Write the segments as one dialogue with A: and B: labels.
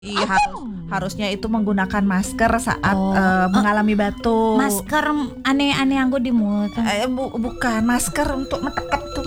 A: Iya, harusnya itu menggunakan masker saat mengalami batuk.
B: Masker aneh-aneh yang gue di mulut.
A: Bukan masker untuk metekep tuh.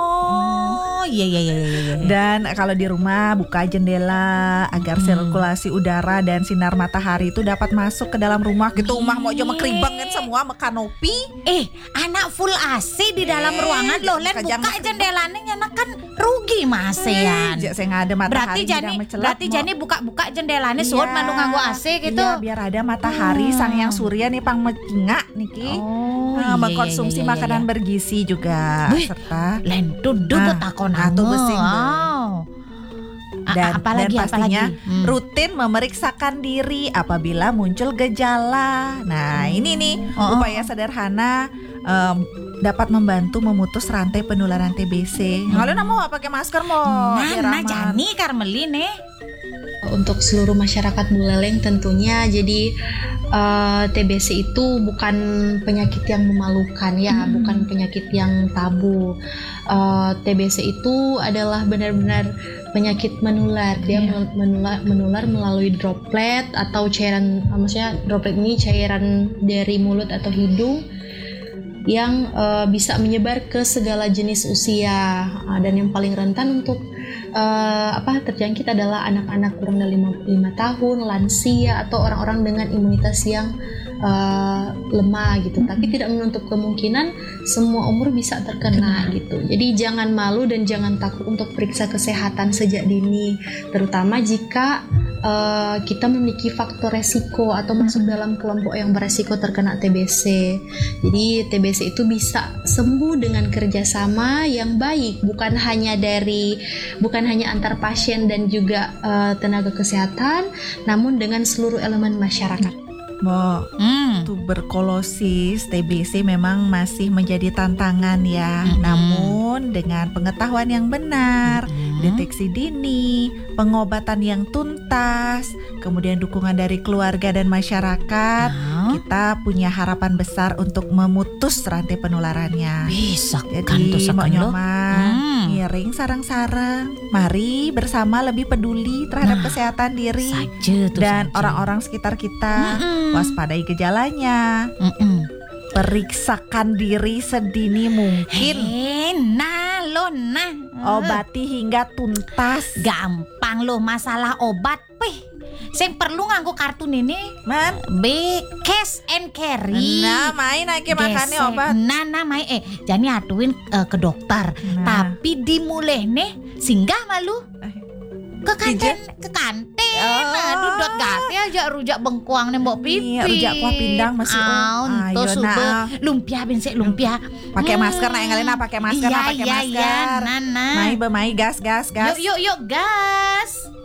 B: Iya.
A: Dan kalau di rumah buka jendela agar sirkulasi udara dan sinar matahari itu dapat masuk ke dalam rumah gitu. Rumah mau cuma keribang kan semua kanopi.
B: Anak full AC di dalam ruangan loh. Len buka jendelanya anak kan rugi masean.
A: Saya nggak ada matahari.
B: Berarti jani buka jendelanya suut malu nganggo AC gitu.
A: Iya, biar ada matahari sang yang surya nih pang mecingak niki. Mengkonsumsi makanan bergizi juga. serta
B: Len duduk takon
A: atau besing. Dan pastinya rutin memeriksakan diri apabila muncul gejala. Nah, ini nih upaya sederhana dapat membantu memutus rantai penularan TBC. Kalian mau pakai masker mau?
B: Nah, Jani Karmeli nih.
C: Untuk seluruh masyarakat Buleleng tentunya, jadi TBC itu bukan penyakit yang memalukan ya, bukan penyakit yang tabu. TBC itu adalah benar-benar penyakit menular. Dia menular melalui droplet atau cairan, maksudnya droplet ini cairan dari mulut atau hidung yang bisa menyebar ke segala jenis usia, dan yang paling rentan untuk terjangkit adalah anak-anak kurang dari 5 tahun, lansia, atau orang-orang dengan imunitas yang lemah gitu. Tapi tidak menutup kemungkinan semua umur bisa terkena gitu. Jadi jangan malu dan jangan takut untuk periksa kesehatan sejak dini, terutama jika kita memiliki faktor resiko atau masuk dalam kelompok yang beresiko terkena TBC. Jadi TBC itu bisa sembuh dengan kerjasama yang baik, bukan hanya antar pasien dan juga tenaga kesehatan, namun dengan seluruh elemen masyarakat.
A: Tuberkulosis TBC memang masih menjadi tantangan ya. Namun dengan pengetahuan yang benar, deteksi dini, pengobatan yang tuntas, kemudian dukungan dari keluarga dan masyarakat, kita punya harapan besar untuk memutus rantai penularannya.
B: Bisa.
A: Jadi mau nyoman, ngiring sarang-sarang, mari bersama lebih peduli terhadap kesehatan diri dan orang-orang sekitar kita. Waspadai gejalanya, periksakan diri sedini mungkin. Obati hingga tuntas.
B: Gampang loh masalah obat. Sing perlu nganggo kartun ini cash and carry.
A: Nah, main aja makannya obat.
B: Nah, main jani atuin ke dokter. Tapi dimulai nih singgah malu. Ke kantin. Dudot gate aja rujak bengkuang nih mbok pipi.
A: Rujak kuah pindang masih
B: ayo lumpia bensek lumpia.
A: Pakai masker nak ngalena pakai masker.
B: Iya.
A: Mai gas.
B: Yuk gas.